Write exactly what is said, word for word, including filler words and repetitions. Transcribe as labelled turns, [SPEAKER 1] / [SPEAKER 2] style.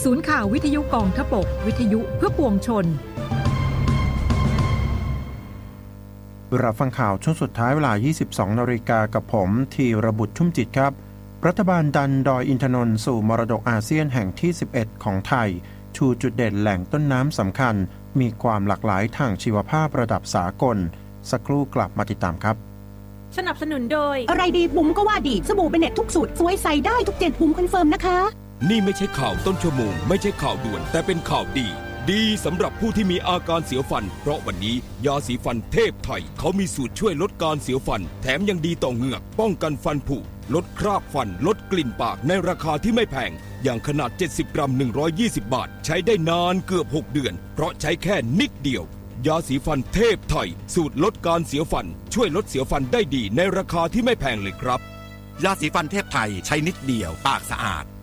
[SPEAKER 1] ศูนย์ข่าววิทยุกองทพบกวิทยุเพื่อปวงชน
[SPEAKER 2] รับฟังข่าวช่วงสุดท้ายเวลา ยี่สิบสองนาฬิกา กับผมธีรบุตรชุ่มจิตครับรัฐบาลดันดอยอินทนนท์สู่มรดกอาเซียนแห่งที่สิบเอ็ดของไทยชูจุดเด่นแหล่งต้นน้ำสำคัญมีความหลากหลายทางชีวภาพระดับสากลสักครู่กลับมาติดตามครับ
[SPEAKER 3] สนับสนุนโดย
[SPEAKER 4] อะไรดีบุ๋มก็ว่าดีสบู่เบเน็ตทุกสูตรสวยใส่ได้ทุกเจ็ดบุ๋มคอนเฟิร์มนะคะ
[SPEAKER 5] นี่ไม่ใช่ข่าวต้นชั่วโมงไม่ใช่ข่าวด่วนแต่เป็นข่าวดีดีสำหรับผู้ที่มีอาการเสียวฟันเพราะวันนี้ยาสีฟันเทพไทยเขามีสูตรช่วยลดการเสียวฟันแถมยังดีต่อเหงือกป้องกันฟันผุลดคราบฟันลดกลิ่นปากในราคาที่ไม่แพงอย่างขนาดเจ็ดสิบกรัมหนึ่งร้อยยี่สิบบาทใช้ได้นานเกือบหกเดือนเพราะใช้แค่นิดเดียวยาสีฟันเทพไทยสูตรลดการเสียวฟันช่วยลดเสียวฟันได้ดีในราคาที่ไม่แพงเลยครับ
[SPEAKER 6] ยาสีฟันเทพไทยใช้นิดเดียวปากสะอาด